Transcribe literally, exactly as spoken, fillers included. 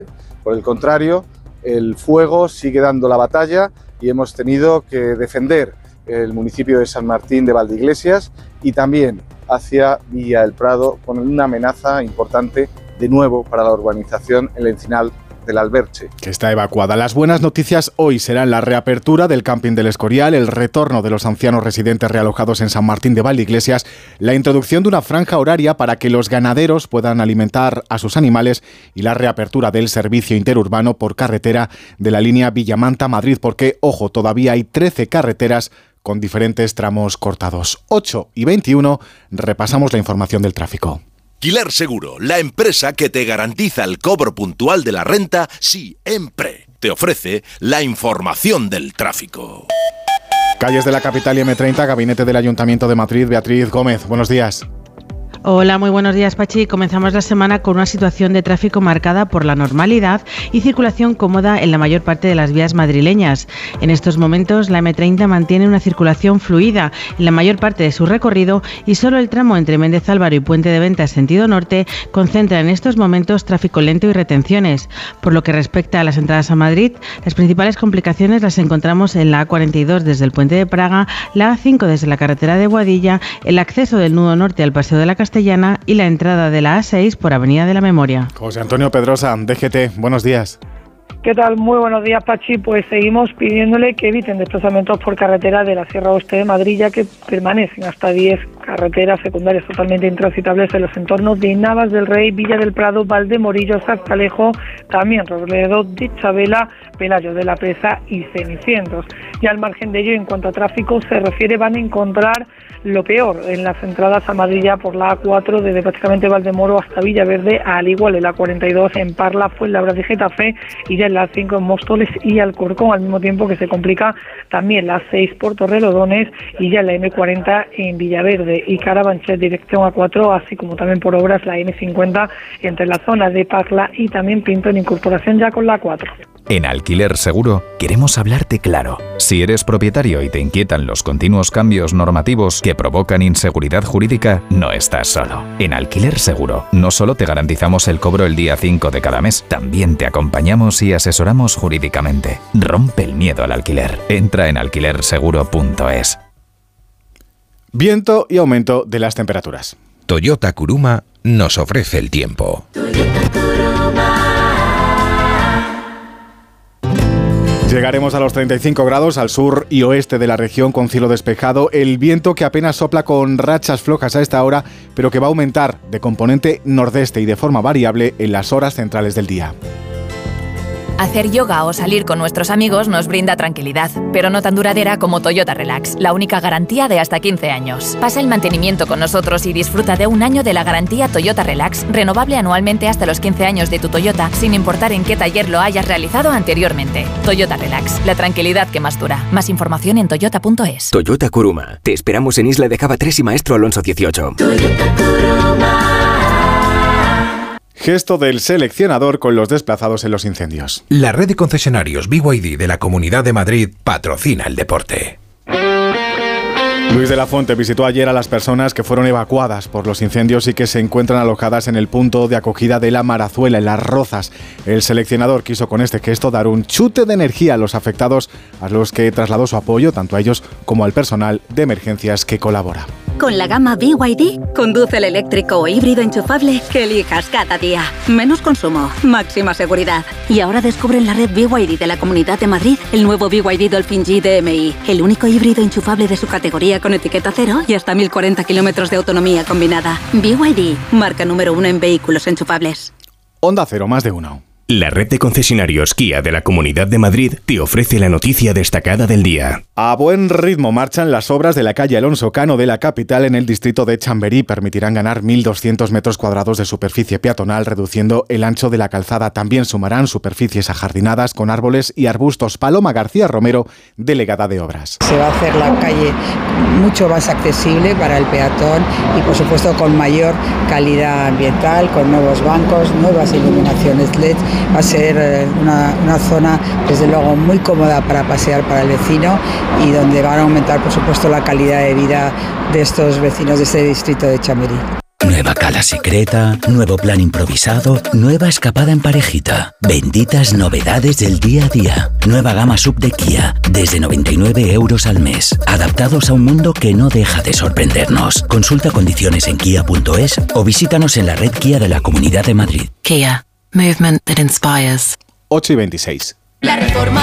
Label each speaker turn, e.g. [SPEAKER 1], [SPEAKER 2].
[SPEAKER 1] Por el contrario, el fuego sigue dando la batalla y hemos tenido que defender el municipio de San Martín de Valdeiglesias y también hacia Villa del Prado, con una amenaza importante de nuevo para la urbanización El Encinal del Alberche.
[SPEAKER 2] Que está evacuada. Las buenas noticias hoy serán la reapertura del camping del Escorial, el retorno de los ancianos residentes realojados en San Martín de Valdeiglesias, la introducción de una franja horaria para que los ganaderos puedan alimentar a sus animales y la reapertura del servicio interurbano por carretera de la línea Villamanta-Madrid, porque, ojo, todavía hay trece carreteras con diferentes tramos cortados. ocho y veintiuno, repasamos la información del tráfico.
[SPEAKER 3] Alquiler Seguro, la empresa que te garantiza el cobro puntual de la renta siempre. Te ofrece la información del tráfico.
[SPEAKER 2] Calles de la capital y eme treinta, Gabinete del Ayuntamiento de Madrid, Beatriz Gómez, buenos días.
[SPEAKER 4] Hola, muy buenos días, Pachi. Comenzamos la semana con una situación de tráfico marcada por la normalidad y circulación cómoda en la mayor parte de las vías madrileñas. En estos momentos, la eme treinta mantiene una circulación fluida en la mayor parte de su recorrido y solo el tramo entre Méndez Álvaro y Puente de Venta sentido norte concentra en estos momentos tráfico lento y retenciones. Por lo que respecta a las entradas a Madrid, las principales complicaciones las encontramos en la a cuarenta y dos desde el Puente de Praga, la a cinco desde la carretera de Boadilla, el acceso del nudo norte al Paseo de la Castellana y la entrada de la a seis por Avenida de la Memoria.
[SPEAKER 2] José Antonio Pedrosa, D G T, buenos días.
[SPEAKER 5] ¿Qué tal? Muy buenos días, Pachi. Pues seguimos pidiéndole que eviten desplazamientos por carretera de la Sierra Oeste de Madrid, ya que permanecen hasta diez carreteras secundarias totalmente intransitables en los entornos de Navas del Rey, Villa del Prado, Valdemorillo, Sartalejo, también Robledo de Chabela, Pelayo de la Presa y Cenicientos. Y al margen de ello, en cuanto a tráfico se refiere, van a encontrar lo peor en las entradas a Madrid ya por la a cuatro, desde prácticamente Valdemoro hasta Villaverde, al igual en la cuarenta y dos en Parla, Fuenlabrada y Getafe, y ya en la a cinco en Móstoles y Alcorcón, al mismo tiempo que se complica también la a seis por Torrelodones y ya en la eme cuarenta en Villaverde y Carabanchel dirección a cuatro, así como también por obras la eme cincuenta entre la zona de Parla y también Pinto en incorporación ya con la a cuatro.
[SPEAKER 6] En Alquiler Seguro queremos hablarte claro. Si eres propietario y te inquietan los continuos cambios normativos que provocan inseguridad jurídica, no estás solo. En Alquiler Seguro no solo te garantizamos el cobro el día cinco de cada mes, también te acompañamos y asesoramos jurídicamente. Rompe el miedo al alquiler. Entra en alquiler seguro punto es.
[SPEAKER 2] Viento y aumento de las temperaturas.
[SPEAKER 7] Toyota Kuruma nos ofrece el tiempo.
[SPEAKER 2] Llegaremos a los treinta y cinco grados al sur y oeste de la región con cielo despejado. El viento que apenas sopla con rachas flojas a esta hora, pero que va a aumentar de componente nordeste y de forma variable en las horas centrales del día.
[SPEAKER 8] Hacer yoga o salir con nuestros amigos nos brinda tranquilidad, pero no tan duradera como Toyota Relax, la única garantía de hasta quince años. Pasa el mantenimiento con nosotros y disfruta de un año de la garantía Toyota Relax, renovable anualmente hasta los quince años de tu Toyota, sin importar en qué taller lo hayas realizado anteriormente. Toyota Relax, la tranquilidad que más dura. Más información en toyota punto es.
[SPEAKER 9] Toyota Kuruma. Te esperamos en Isla de Cava tres y Maestro Alonso dieciocho.
[SPEAKER 2] Toyota Kuruma. Gesto del seleccionador con los desplazados en los incendios.
[SPEAKER 7] La red de concesionarios B Y D de la Comunidad de Madrid patrocina el deporte.
[SPEAKER 2] Luis de la Fuente visitó ayer a las personas que fueron evacuadas por los incendios y que se encuentran alojadas en el punto de acogida de La Marazuela, en Las Rozas. El seleccionador quiso con este gesto dar un chute de energía a los afectados, a los que trasladó su apoyo tanto a ellos como al personal de emergencias que colabora.
[SPEAKER 10] Con la gama B Y D, conduce el eléctrico o híbrido enchufable que elijas cada día. Menos consumo, máxima seguridad. Y ahora descubre en la red B Y D de la Comunidad de Madrid el nuevo B Y D Dolphin G D M I, el único híbrido enchufable de su categoría con etiqueta cero y hasta mil cuarenta kilómetros de autonomía combinada. B Y D, marca número uno en vehículos enchufables.
[SPEAKER 2] Onda Cero, más de uno.
[SPEAKER 11] La red de concesionarios Kia de la Comunidad de Madrid te ofrece la noticia destacada del día.
[SPEAKER 2] A buen ritmo marchan las obras de la calle Alonso Cano de la capital en el distrito de Chamberí. Permitirán ganar mil doscientos metros cuadrados de superficie peatonal, reduciendo el ancho de la calzada. También sumarán superficies ajardinadas con árboles y arbustos. Paloma García Romero, delegada de obras.
[SPEAKER 12] Se va a hacer la calle mucho más accesible para el peatón y, por supuesto, con mayor calidad ambiental, con nuevos bancos, nuevas iluminaciones L E D. Va a ser una, una zona, desde luego, muy cómoda para pasear para el vecino y donde van a aumentar, por supuesto, la calidad de vida de estos vecinos de este distrito de Chamberí.
[SPEAKER 13] Nueva cala secreta, nuevo plan improvisado, nueva escapada en parejita. Benditas novedades del día a día. Nueva gama sub de Kia, desde noventa y nueve euros al mes. Adaptados a un mundo que no deja de sorprendernos. Consulta condiciones en kia punto es o visítanos en la red Kia de la Comunidad de Madrid.
[SPEAKER 14] Kia, movement that inspires.
[SPEAKER 2] ocho y veintiséis.
[SPEAKER 14] La reforma